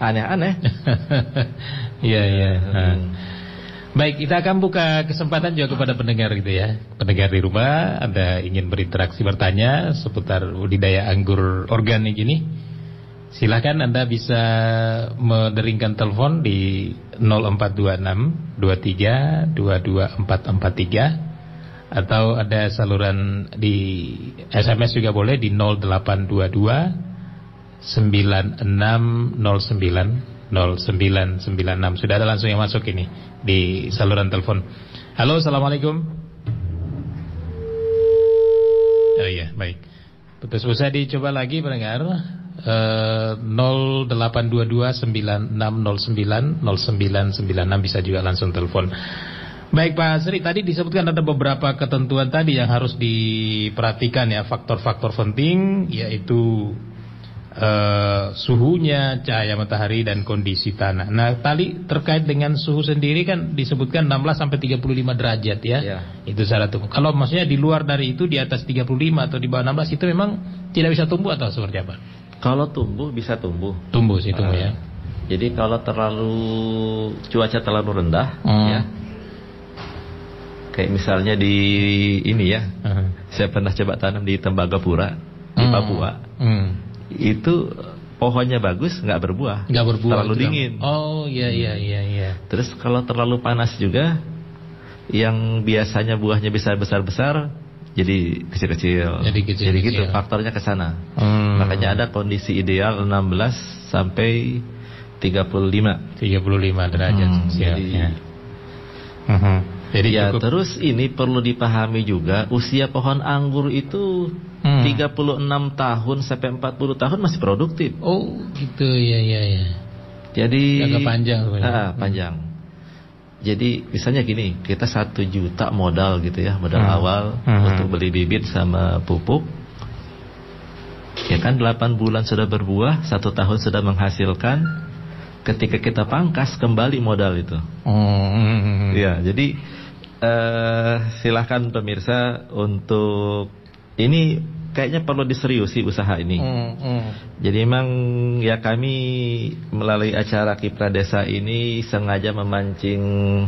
aneh-aneh. Iya. Baik, kita akan buka kesempatan juga kepada pendengar gitu ya. Pendengar di rumah, Anda ingin berinteraksi bertanya seputar budidaya anggur organik ini, silakan Anda bisa menderingkan telepon di 0426 23 22443 atau ada saluran di SMS juga boleh di 0822 9609 0996. Sudah ada langsung yang masuk ini di saluran telepon. Halo, assalamualaikum. Oh iya, baik. Putus usah dicoba lagi pendengar. 082296090996 bisa juga langsung telepon. Baik Pak Sri, tadi disebutkan ada beberapa ketentuan tadi yang harus diperhatikan ya, faktor-faktor penting yaitu suhunya, cahaya matahari dan kondisi tanah. Nah, tadi terkait dengan suhu sendiri kan disebutkan 16 sampai 35 derajat ya. Itu syarat tumbuh. Kalau maksudnya di luar dari itu, di atas 35 atau di bawah 16 itu memang tidak bisa tumbuh atau seperti apa? Kalau tumbuh bisa tumbuh. Tumbuh sih tumbuh ya. Jadi kalau cuaca terlalu rendah ya. Kayak misalnya di ini ya. Saya pernah coba tanam di Tembagapura di Papua. Itu pohonnya bagus, nggak berbuah, terlalu dingin. Oh iya. Terus kalau terlalu panas juga, yang biasanya buahnya bisa besar-besar jadi kecil-kecil. Jadi gitu, faktornya ke sana. Makanya ada kondisi ideal 16 sampai 35 derajat. Jadi ya, cukup. terus ini perlu dipahami juga, usia pohon anggur itu 36 tahun sampai 40 tahun masih produktif. Oh gitu, ya. Jadi agak panjang panjang. Jadi misalnya gini, kita 1 juta modal gitu ya, modal awal untuk beli bibit sama pupuk. Ya kan 8 bulan sudah berbuah, 1 tahun sudah menghasilkan. Ketika kita pangkas kembali modal itu. Ya, jadi silahkan pemirsa untuk ini kayaknya perlu diseriusi usaha ini. Jadi memang ya kami melalui acara Kiprah Desa ini sengaja memancing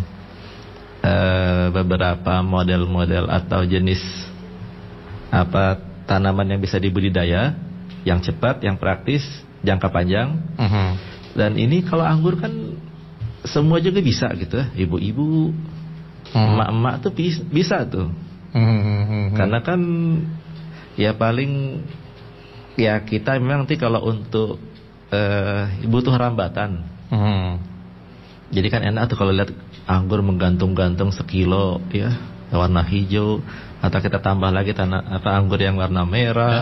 beberapa model-model atau jenis tanaman yang bisa dibudidaya, yang cepat, yang praktis, jangka panjang. Dan ini kalau anggur kan semua juga bisa gitu, ibu-ibu, emak-emak tuh bisa tuh. Karena kan ya paling ya kita memang nanti kalau untuk butuh rambatan. Jadi kan enak tuh kalau lihat anggur menggantung-gantung sekilo ya, warna hijau, atau kita tambah lagi anggur yang warna merah.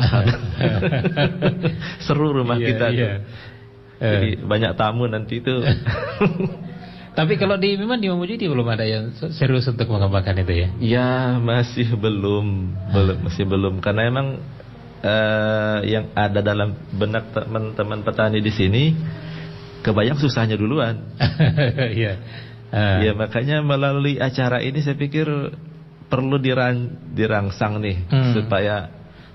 Seru rumah kita tuh. Jadi banyak tamu nanti itu. Tapi kalau memang di Mamujidi belum ada yang serius untuk mengembangkan itu ya? Ya masih belum karena emang yang ada dalam benak teman-teman petani di sini kebayang susahnya duluan. Iya. Ya makanya melalui acara ini saya pikir perlu dirangsang nih supaya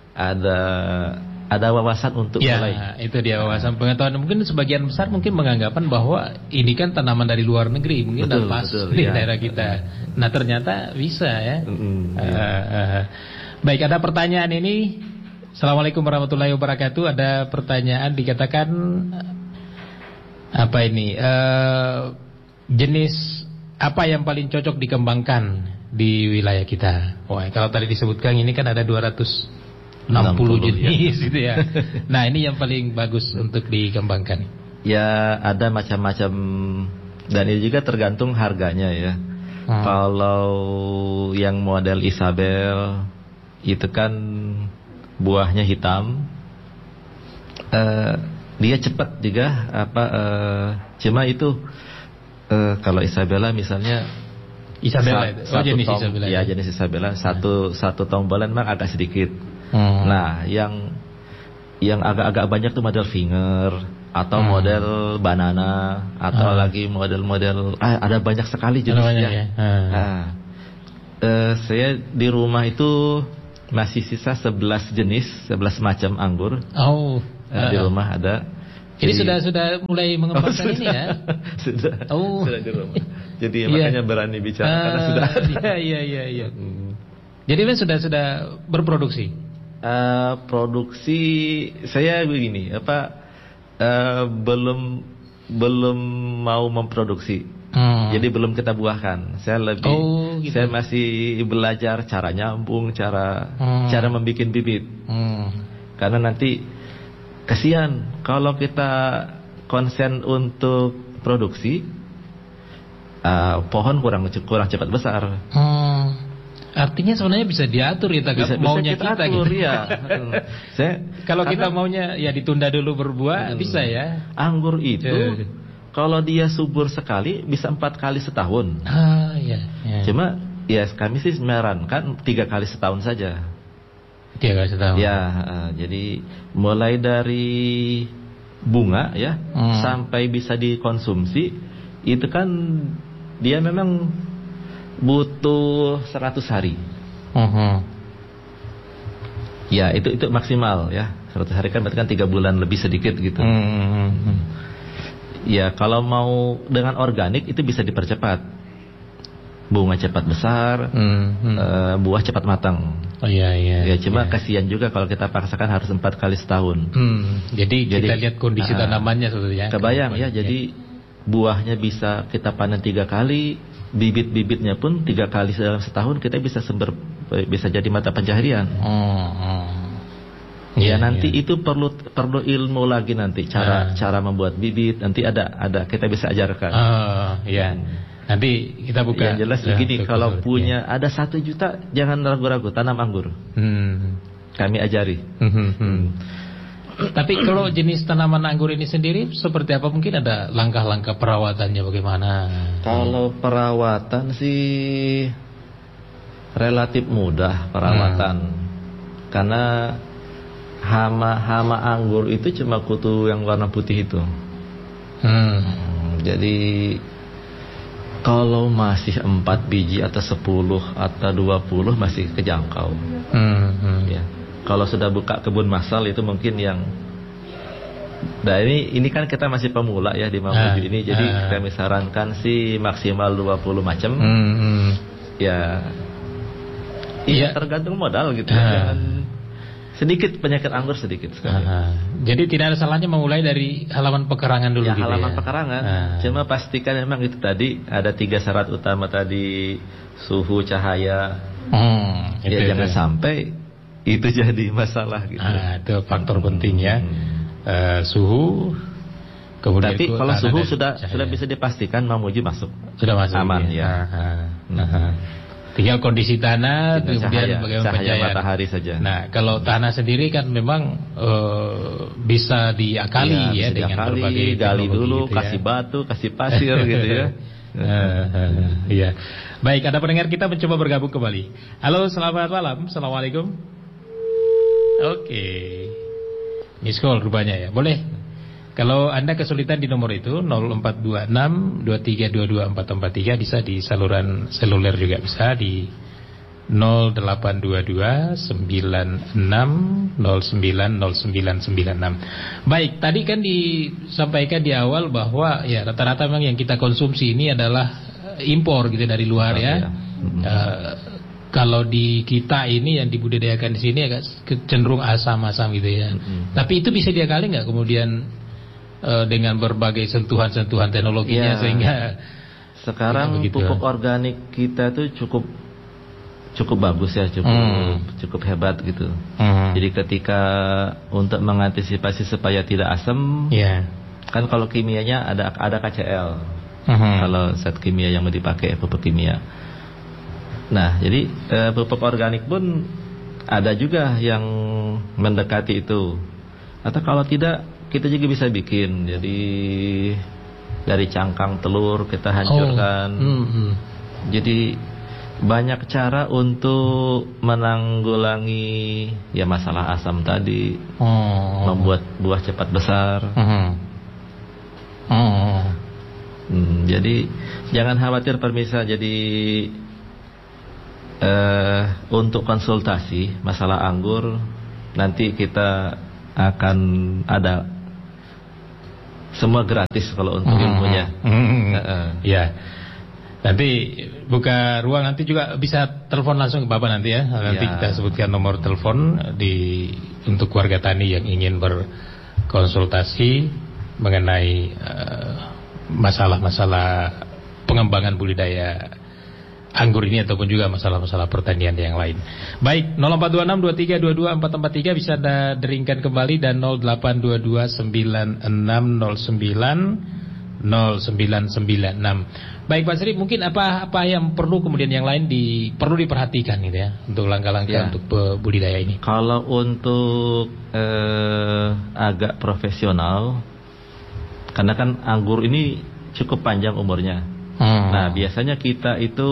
ada wawasan untuk mulai. Ya, itu dia wawasan pengetahuan. Mungkin sebagian besar mungkin menganggapan bahwa ini kan tanaman dari luar negeri, mungkin dan pas di daerah kita. Nah, ternyata bisa ya. Baik, ada pertanyaan ini. Assalamualaikum warahmatullahi wabarakatuh. Ada pertanyaan dikatakan apa ini? Jenis apa yang paling cocok dikembangkan di wilayah kita? Wah, kalau tadi disebutkan ini kan ada 260 jenis gitu ya. Nah, ini yang paling bagus untuk dikembangkan. Ya, ada macam-macam dan ini juga tergantung harganya ya. Kalau yang model Isabel itu kan buahnya hitam. Dia cepat juga cuma itu kalau Isabella misalnya Isabella jenis Isabella. Ya, jenis Isabella satu tombolan memang agak sedikit. Nah, yang agak-agak banyak tuh model finger atau model banana atau lagi model-model ada banyak sekali jenisnya. Ya. Saya di rumah itu masih sisa 11 jenis, 11 macam anggur. Di rumah ada. Ini sudah mulai mengembangkan ini ya? Sudah di rumah. Jadi makanya berani bicara karena sudah ada. Iya. Jadi Mas sudah berproduksi? Produksi saya begini, belum mau memproduksi. Jadi belum kita buahkan. Saya saya masih belajar cara nyambung, cara membuat bibit. Karena nanti kasihan kalau kita konsen untuk produksi, pohon kurang cepat besar. Artinya sebenarnya bisa diatur ya, maunya kita atur, gitu. Ya. Kalau kita maunya ya ditunda dulu berbuah, bisa ya. Anggur itu kalau dia subur sekali bisa 4 kali setahun. Iya. Cuma ya kami sih menyarankan 3 kali setahun saja. 3 kali setahun. Ya, jadi mulai dari bunga ya sampai bisa dikonsumsi itu kan dia memang butuh 100 hari. Ya, itu maksimal ya. 100 hari kan berarti kan 3 bulan lebih sedikit gitu. Ya, kalau mau dengan organik itu bisa dipercepat. Bunga cepat besar, buah cepat matang. Iya. Ya, cuma kasihan juga kalau kita paksakan harus 4 kali setahun. Jadi kita lihat kondisi tanamannya sebetulnya. Kebayang ya, jadi buahnya bisa kita panen 3 kali, bibit-bibitnya pun 3 kali dalam setahun kita bisa jadi mata pencaharian. Ya, nanti itu perlu ilmu lagi nanti cara membuat bibit, nanti ada kita bisa ajarkan. Iya. Nanti kita buka. Yang jelas begini, kalau punya ada 1 juta jangan ragu-ragu tanam anggur. Kami ajari. Tapi kalau jenis tanaman anggur ini sendiri seperti apa, mungkin ada langkah-langkah perawatannya bagaimana? Kalau perawatan sih relatif mudah perawatan. Karena hama anggur itu cuma kutu yang warna putih itu. Jadi kalau masih 4 biji atau 10 atau 20 masih kejangkau. Ya. Kalau sudah buka kebun massal itu mungkin yang. Nah ini kan kita masih pemula ya di Mamuju ini. Jadi kami sarankan sih maksimal 20 macam. Ya. Iya, tergantung modal gitu. Jangan sedikit, penyakit anggur sedikit sekali. Jadi tidak ada salahnya memulai dari halaman pekarangan dulu. Ya, gitu halaman ya? Pekarangan. Cuma pastikan memang itu tadi ada 3 syarat utama tadi, suhu, cahaya. Ya jangan sampai itu jadi masalah gitu. Itu faktor penting ya. Suhu. Kemudian tapi kalau suhu sudah bisa dipastikan Mamuju masuk. Sudah masuk. Aman ya. Tinggal kondisi tanah, kemudian bagaimana cahaya matahari saja. Nah, kalau tanah sendiri kan memang bisa diakali ya dengan berbagai gali dulu, gitu kasih batu, kasih pasir gitu ya. Iya. Baik, ada pendengar kita mencoba bergabung kembali. Halo, selamat malam. Assalamualaikum. Oke. Miss call rupanya ya. Boleh. Kalau Anda kesulitan di nomor itu 0426 2322 443, bisa di saluran seluler juga bisa di 0822 96 09 0996. Baik, tadi kan disampaikan di awal bahwa ya rata-rata memang yang kita konsumsi ini adalah impor gitu dari luar ya. Kalau di kita ini yang dibudidayakan di sini agak cenderung asam-asam gitu ya. Tapi itu bisa diakali nggak kemudian dengan berbagai sentuhan-sentuhan teknologinya sehingga sekarang pupuk organik kita tuh cukup bagus ya, cukup hebat gitu. Jadi ketika untuk mengantisipasi supaya tidak asam, kan kalau kimianya ada KCL. Kalau zat kimia yang mau dipakai pupuk kimia. Nah, jadi pupuk organik pun ada juga yang mendekati itu. Atau kalau tidak, kita juga bisa bikin. Jadi dari cangkang telur kita hancurkan. Jadi banyak cara untuk menanggulangi ya masalah asam tadi. Membuat buah cepat besar. Jadi jangan khawatir pemirsa. Jadi untuk konsultasi masalah anggur, nanti kita akan ada semua gratis kalau untuk ilmunya. Ya. Nanti buka ruang, nanti juga bisa telepon langsung ke Bapak nanti ya. Nanti kita sebutkan nomor telepon untuk warga tani yang ingin berkonsultasi mengenai masalah-masalah pengembangan budidaya anggur ini ataupun juga masalah-masalah pertanian yang lain. Baik, 042623224443 bisa Anda deringkan kembali, dan 0822960996. Baik Pak Sri, mungkin apa yang perlu kemudian yang lain perlu diperhatikan gitu ya untuk langkah-langkah untuk budidaya ini? Kalau untuk agak profesional, karena kan anggur ini cukup panjang umurnya. Nah, biasanya kita itu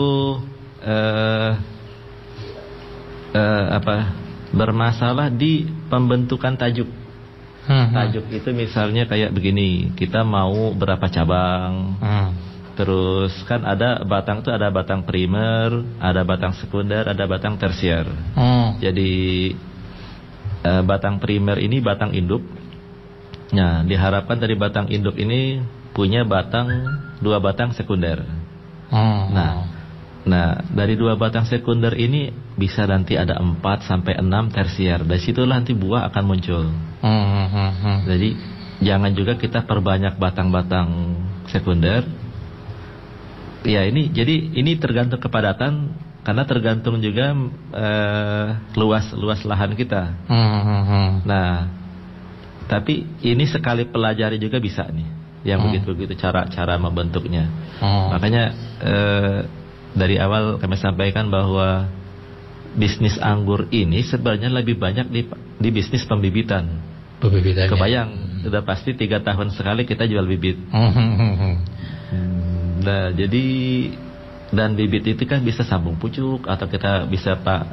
bermasalah di pembentukan tajuk. Tajuk itu misalnya kayak begini, kita mau berapa cabang. Terus kan ada batang tuh, ada batang primer, ada batang sekunder, ada batang tersier. Jadi batang primer ini batang induk. Nah, diharapkan dari batang induk ini punya 2 batang sekunder. Nah, dari 2 batang sekunder ini bisa nanti ada 4 sampai 6 tersier. Dari situlah nanti buah akan muncul. Jadi jangan juga kita perbanyak batang-batang sekunder. Ya, ini tergantung kepadatan, karena tergantung juga luas lahan kita. Nah, tapi ini sekali pelajari juga bisa nih, yang begitu-begitu cara membentuknya. Makanya dari awal kami sampaikan bahwa bisnis anggur ini sebenarnya lebih banyak di bisnis pembibitan. Kebayang, sudah pasti 3 tahun sekali kita jual bibit. Nah, jadi dan bibit itu kan bisa sambung pucuk atau kita bisa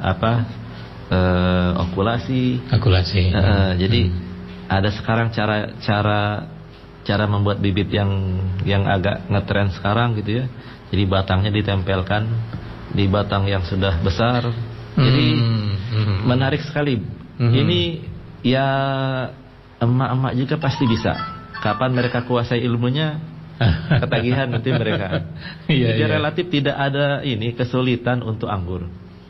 okulasi. Jadi ada sekarang cara membuat bibit yang agak ngetren sekarang gitu ya. Jadi batangnya ditempelkan di batang yang sudah besar. Jadi menarik sekali. Ini ya emak-emak juga pasti bisa. Kapan mereka kuasai ilmunya, ketagihan nanti mereka. Jadi relatif tidak ada kesulitan untuk anggur.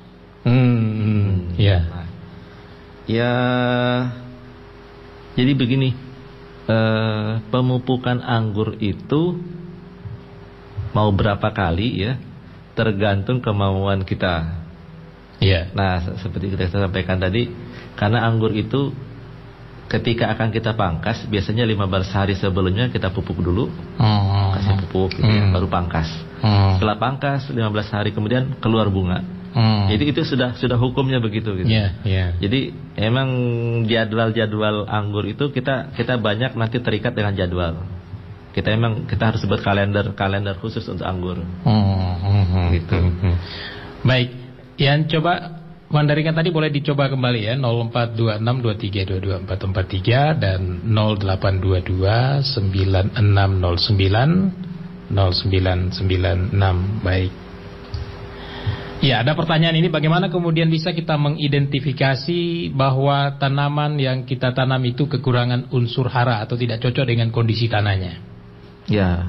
Jadi begini, pemupukan anggur itu mau berapa kali ya, tergantung kemauan kita. Nah, seperti kita sampaikan tadi, karena anggur itu ketika akan kita pangkas, biasanya 15 hari sebelumnya kita pupuk dulu. Kasih pupuk gitu ya, baru pangkas. Setelah pangkas 15 hari kemudian keluar bunga. Jadi itu sudah hukumnya begitu gitu. Jadi emang jadwal anggur itu kita banyak nanti terikat dengan jadwal. Kita harus buat kalender khusus untuk anggur. Gitu. Baik, yang coba Mandaringan tadi boleh dicoba kembali ya, 042623224443 dan 0822960996. Baik. Ya, ada pertanyaan ini, bagaimana kemudian bisa kita mengidentifikasi bahwa tanaman yang kita tanam itu kekurangan unsur hara atau tidak cocok dengan kondisi tanahnya? Ya,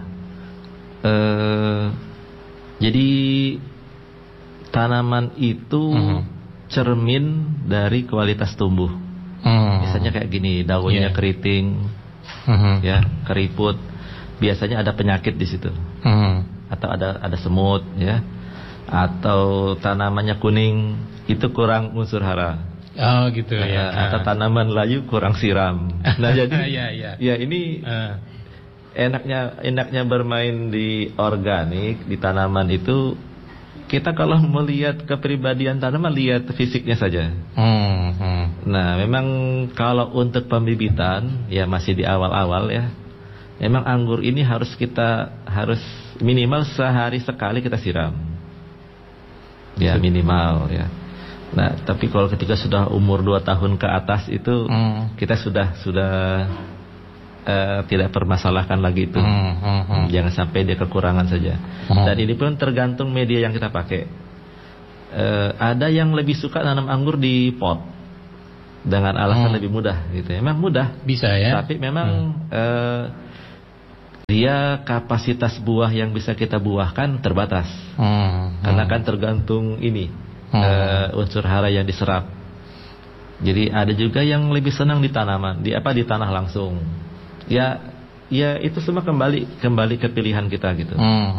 jadi tanaman itu cermin dari kualitas tumbuh. Misalnya kayak gini, daunnya keriting, ya, keriput, biasanya ada penyakit di situ, atau ada semut, ya. Atau tanamannya kuning, itu kurang unsur hara. Oh gitu ya. Atau tanaman layu kurang siram. Nah jadi ya ini enaknya bermain di organik, di tanaman itu, kita kalau melihat kepribadian tanaman, lihat fisiknya saja. Nah memang kalau untuk pembibitan ya masih di awal-awal ya. Memang anggur ini harus minimal sehari sekali kita siram. Ya minimal ya. Nah tapi kalau ketika sudah umur 2 tahun ke atas itu kita sudah tidak permasalahkan lagi itu. Jangan sampai dia kekurangan saja. Dan ini pun tergantung media yang kita pakai. Ada yang lebih suka nanam anggur di pot dengan alasan lebih mudah gitu. Memang mudah bisa ya. Tapi memang dia kapasitas buah yang bisa kita buahkan terbatas. Karena kan tergantung ini unsur hara yang diserap. Jadi ada juga yang lebih senang di tanaman, di tanah langsung. Ya itu semua kembali ke pilihan kita gitu.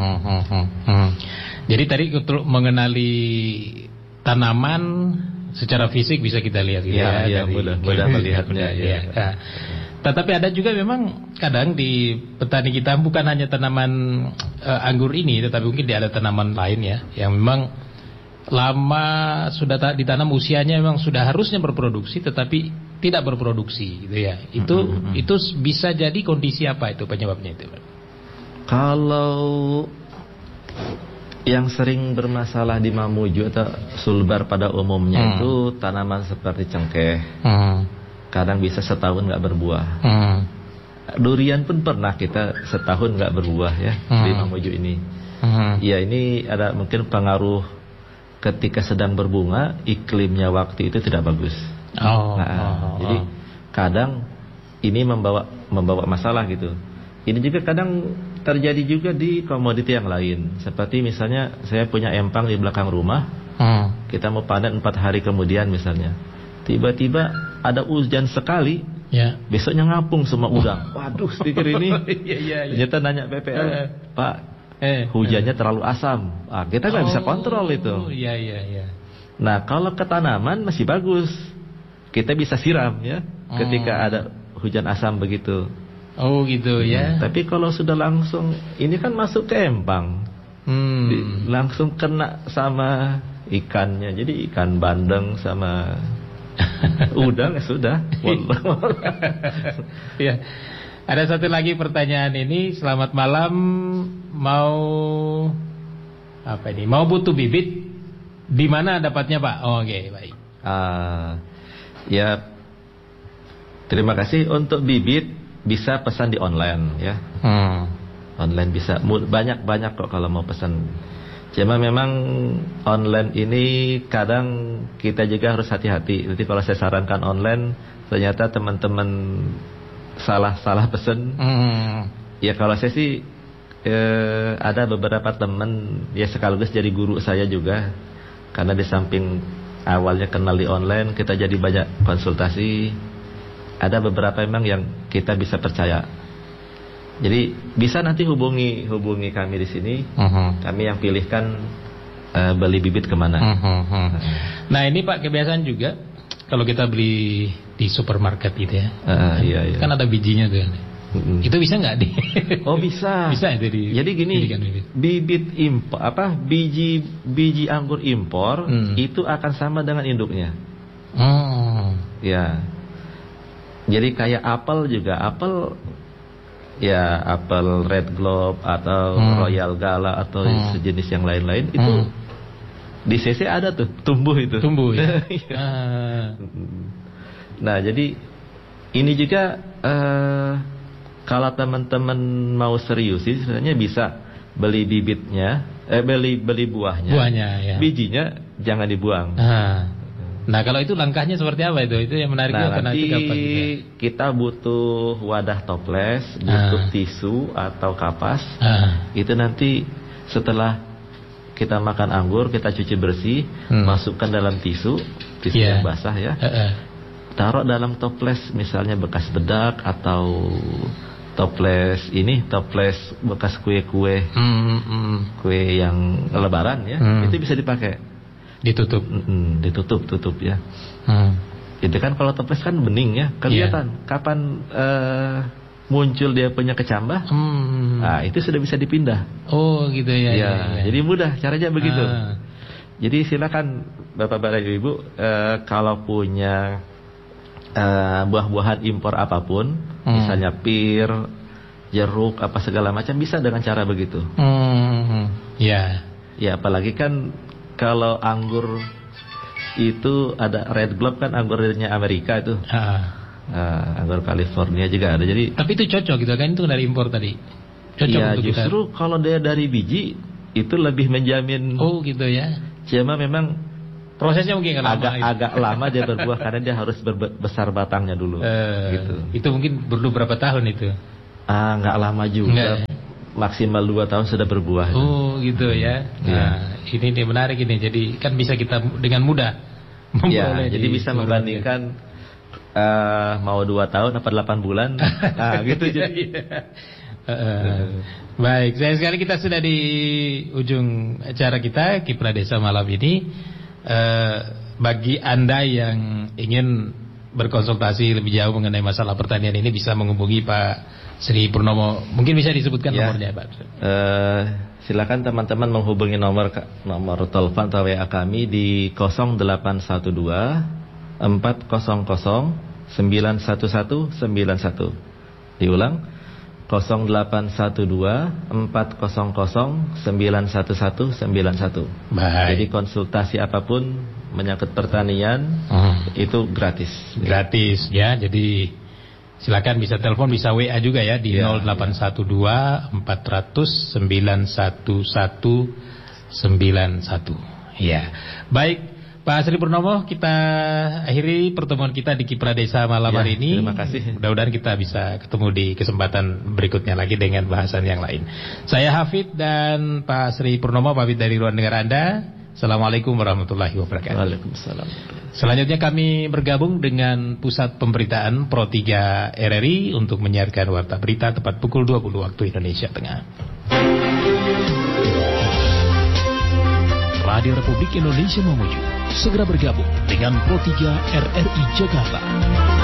Jadi tadi untuk mengenali tanaman secara fisik bisa kita lihat gitu ya mudah melihatnya ya. Tetapi ada juga memang kadang di petani kita bukan hanya tanaman anggur ini, tetapi mungkin ada tanaman lain ya yang memang lama sudah ditanam, usianya memang sudah harusnya berproduksi tetapi tidak berproduksi gitu ya. Itu bisa jadi kondisi apa itu penyebabnya itu? Kalau yang sering bermasalah di Mamuju atau Sulbar pada umumnya itu tanaman seperti cengkeh. Kadang bisa setahun nggak berbuah. Durian pun pernah kita setahun nggak berbuah ya di Mamuju ini. Ya ini ada mungkin pengaruh ketika sedang berbunga, iklimnya waktu itu tidak bagus. Jadi kadang ini membawa masalah gitu. Ini juga kadang terjadi juga di komoditi yang lain. Seperti misalnya saya punya empang di belakang rumah. Kita mau panen 4 hari kemudian misalnya. Tiba-tiba ada hujan sekali. Besoknya ngapung semua udang. Waduh, pikir ini. Ternyata nanya PPL, Pak, hujannya terlalu asam. Kita nggak bisa kontrol itu. Nah, kalau ke tanaman masih bagus. Kita bisa siram ya ketika ada hujan asam begitu. Oh gitu ya. Tapi kalau sudah langsung ini kan masuk ke empang. Langsung kena sama ikannya. Jadi ikan bandeng sama udang sudah. Ya. Ada satu lagi pertanyaan ini. Selamat malam. Mau butuh bibit, di mana dapatnya Pak? Oke, baik. Ya, terima kasih. Untuk bibit bisa pesan di online ya. Online bisa banyak kok kalau mau pesan. Cuma memang online ini kadang kita juga harus hati-hati. Nanti kalau saya sarankan online, ternyata teman-teman salah pesan. Ya kalau saya sih ada beberapa teman ya sekaligus jadi guru saya juga. Karena di samping awalnya kenal di online, kita jadi banyak konsultasi. Ada beberapa memang yang kita bisa percaya. Jadi bisa nanti hubungi kami di sini. Kami yang pilihkan beli bibit kemana. Nah ini Pak, kebiasaan juga kalau kita beli di supermarket gitu ya. Iya. Kan ada bijinya tuh. Itu bisa nggak di? Oh bisa. Bisa itu di. Jadi gini, bibit impor biji anggur impor itu akan sama dengan induknya. Ya. Jadi kayak apel juga, apel Red Globe atau Royal Gala atau sejenis yang lain-lain itu di CC ada tuh tumbuh itu. Tumbuh ya. Nah jadi ini juga kalau teman-teman mau serius sih sebenarnya bisa beli bibitnya, beli buahnya. Buahnya ya. Bijinya jangan dibuang. Nah kalau itu langkahnya seperti apa itu? Itu yang menarik juga. Nanti kita butuh wadah toples, butuh tisu atau kapas. Itu nanti setelah kita makan anggur, kita cuci bersih, masukkan dalam tisu yang basah ya. Taruh dalam toples misalnya bekas bedak atau toples bekas kue yang lebaran ya. Itu bisa dipakai. Ditutup ya. Itu kan kalau toples kan bening ya, kelihatan kapan muncul dia punya kecambah. Nah, itu sudah bisa dipindah. Oh, gitu ya. Jadi mudah caranya begitu. Jadi silakan Bapak-bapak Ibu kalau punya buah-buahan impor apapun, misalnya pir, jeruk, apa segala macam bisa dengan cara begitu. Ya, apalagi kan kalau anggur itu ada Red Globe kan anggurnya Amerika itu. Anggur California juga ada. Jadi tapi itu cocok gitu kan, itu dari impor tadi. Cocok ya, untuk justru kita. Kalau dia dari biji itu lebih menjamin. Oh gitu ya. Cuma memang prosesnya mungkin agak lama dia berbuah karena dia harus besar batangnya dulu. Gitu. Itu mungkin perlu berapa tahun itu? Nggak lama juga. maksimal 2 tahun sudah berbuah. Oh gitu ya. Nah, ini menarik ini. Jadi kan bisa kita dengan mudah memperoleh. Jadi bisa membandingkan mau 2 tahun apa 8 bulan. Nah, gitu jadi. Baik, sayang sekali kita sudah di ujung acara kita Kiprah Desa malam ini. Bagi Anda yang ingin berkonsultasi lebih jauh mengenai masalah pertanian ini bisa menghubungi Pak Sri Purnomo. Mungkin bisa disebutkan nomornya, Pak. Silakan teman-teman menghubungi nomor telepon atau WA kami di 0812 400 91191. Diulang 0812 400 91191. Jadi konsultasi apapun menyangkut pertanian itu gratis. Gratis ya. Jadi silakan bisa telepon, bisa WA juga ya di 0812 400 91191. Ya. Baik, Pak Sri Purnomo, kita akhiri pertemuan kita di Kiprah Desa malam hari ini. Terima kasih. Mudah-mudahan kita bisa ketemu di kesempatan berikutnya lagi dengan bahasan yang lain. Saya Hafid dan Pak Sri Purnomo pamit dari ruang dengar Anda. Assalamualaikum warahmatullahi wabarakatuh. Waalaikumsalam. Selanjutnya kami bergabung dengan Pusat Pemberitaan Pro 3 RRI untuk menyiarkan warta berita tepat pukul 20 waktu Indonesia Tengah. Radio Republik Indonesia Mamuju segera bergabung dengan Pro 3 RRI Jakarta.